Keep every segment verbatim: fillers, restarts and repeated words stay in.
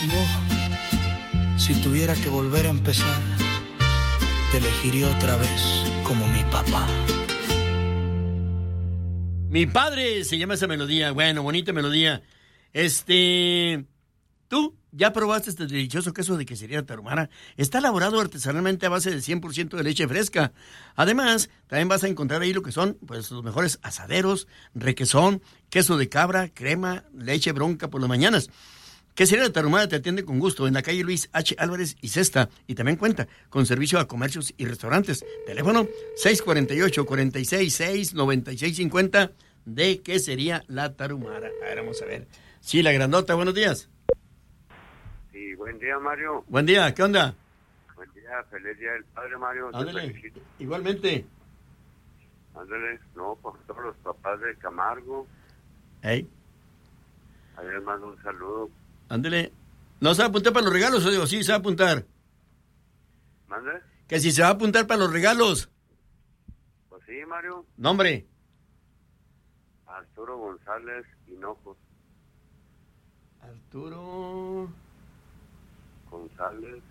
Yo, si tuviera que volver a empezar, te elegiría otra vez como mi papá. Mi padre se llama esa melodía. Bueno, bonita melodía. Este... ¿Tú ya probaste este delicioso queso de quesería tarahumara? Está elaborado artesanalmente a base de cien por ciento de leche fresca. Además, también vas a encontrar ahí lo que son pues los mejores asaderos, requesón, queso de cabra, crema, leche bronca por las mañanas. Quesería Tarahumara te atiende con gusto en la calle Luis H. Álvarez y Cesta, y también cuenta con servicio a comercios y restaurantes. Teléfono seis cuatro ocho, cuatro seis seis, nueve seis cinco cero de Quesería La Tarahumara. A ver, vamos a ver. Sí, la grandota, buenos días. Sí, buen día, Mario. Buen día, ¿qué onda? Buen día, feliz día del padre, Mario. Ándale, igualmente. Ándale, no, por todos los papás de Camargo. Hey. Ahí les mando un saludo. Ándale. ¿No se va a apuntar para los regalos o digo, sí, se va a apuntar? ¿Mande? Que si se va a apuntar para los regalos. Pues sí, Mario. Nombre. Arturo González Hinojos. Arturo González.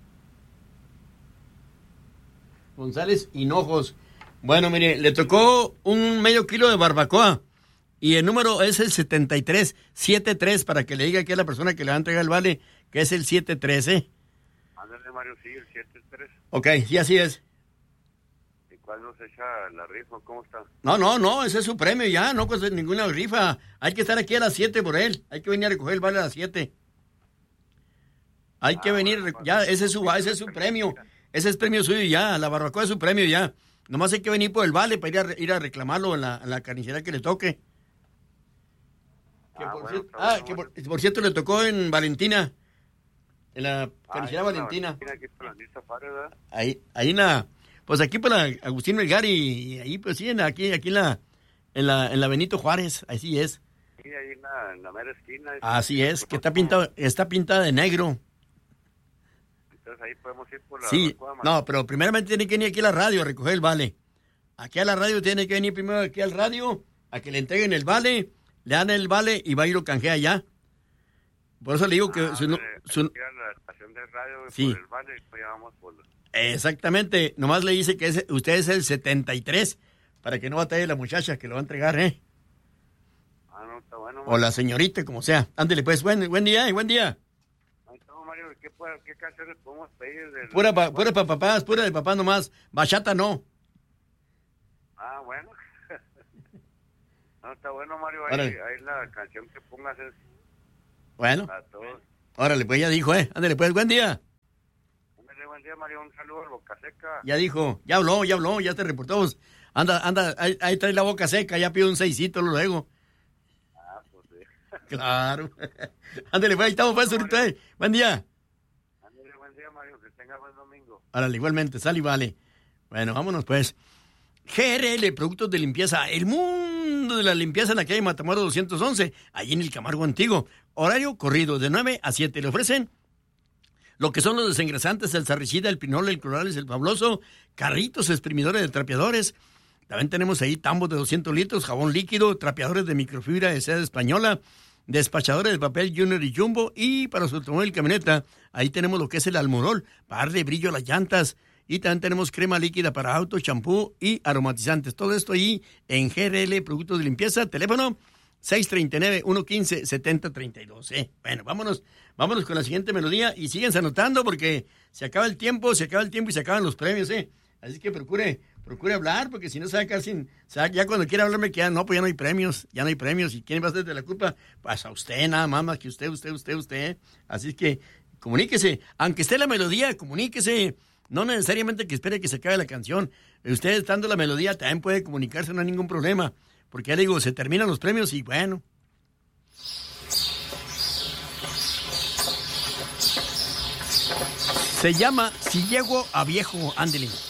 González Hinojos. Bueno, mire, le tocó un medio kilo de barbacoa y el número es el setenta y tres setenta y tres para que le diga que es la persona que le va a entregar el vale, que es el setenta y tres, ¿eh? Ándale, Mario, sí, el setenta y tres. Ok, sí, así es. ¿Y cuándo se echa la rifa? ¿Cómo está? No, no, no, ese es su premio ya, no pues ninguna rifa. Hay que estar aquí a las siete por él. Hay que venir a recoger el vale a las siete. Hay ah, que venir, bueno, ya, ese es su, ese es su premio. Ese es premio suyo ya, la barbacoa es su premio ya. Nomás hay que venir por el vale para ir a, ir a reclamarlo en la, en la carnicería que le toque. Que ah, por, bueno, cierto, ah, bueno, que por, por cierto le tocó en Valentina. En la carnicería ah, Valentina. Valentina ahí, ahí en la... Pues aquí para Agustín Melgar y, y ahí pues sí, en, aquí, aquí en la, en la en la Benito Juárez, así es. Sí, ahí en la, en la mera esquina. Así es, que está pintado, está pintada de negro. Entonces ahí podemos ir por la... Sí, no, pero primeramente tiene que venir aquí a la radio a recoger el vale. Aquí a la radio tiene que venir primero aquí al radio a que le entreguen el vale, le dan el vale y va a ir lo canjea allá. Por eso le digo que... Ah, su, no, su, aquí a la estación de radio sí. Por el vale y pues ya vamos por la... Exactamente, nomás le dice que es, usted es el setenta y tres para que no batalle la muchacha que lo va a entregar, ¿eh? Ah, no, está bueno. O la señorita, como sea. Ándele pues, buen, buen día y buen día. Ahí estamos, Mario, ¿qué, qué canciones podemos pedir? Del... Pura para pura pa papás, pura de papá nomás, bachata no. Ah, bueno. No, está bueno, Mario, ahí, ahí la canción que pongas es... Bueno. A todos. Órale, pues ya dijo, ¿eh? Ándele pues, buen día. Buen día, Mario, un saludo a Boca Seca. Ya dijo, ya habló, ya habló, ya te reportamos. Anda, anda, ahí, ahí trae la boca seca, ya pido un seisito luego. Ah, pues sí. Claro. Ándale, pues ahí estamos, pues, ahorita. Eh. Buen día. Ándale, buen día, Mario, que tenga buen domingo. Árale, igualmente, sal y vale. Bueno, vámonos, pues. G R L, Productos de Limpieza, el mundo de la limpieza en la calle Matamoros doscientos once, allí en el Camargo Antiguo. Horario corrido de nueve a siete. Le ofrecen lo que son los desengrasantes, el sarricida, el pinol, el clorales, el fabuloso, carritos exprimidores de trapeadores. También tenemos ahí tambos de doscientos litros, jabón líquido, trapeadores de microfibra de seda española, despachadores de papel Junior y Jumbo, y para su automóvil y camioneta, ahí tenemos lo que es el Almorol, para darle brillo a las llantas. Y también tenemos crema líquida para auto, champú y aromatizantes. Todo esto ahí en G R L, Productos de Limpieza. Teléfono seis tres nueve, uno uno cinco, siete cero tres dos. Eh. Bueno, vámonos, vámonos con la siguiente melodía y síguense anotando porque se acaba el tiempo, se acaba el tiempo y se acaban los premios, ¿eh? Así que procure, procure hablar porque si no se va a quedar sin... Se va, ya cuando quiera hablarme que ya no, pues ya no hay premios, ya no hay premios. ¿Y quién va a hacer de la culpa? Pues a usted nada más, más que usted, usted, usted, usted. Así que comuníquese. Aunque esté la melodía, comuníquese. No necesariamente que espere que se acabe la canción. Usted estando la melodía también puede comunicarse, no hay ningún problema. Porque ya le digo, se terminan los premios y bueno. Se llama Si Llego a Viejo, ándele.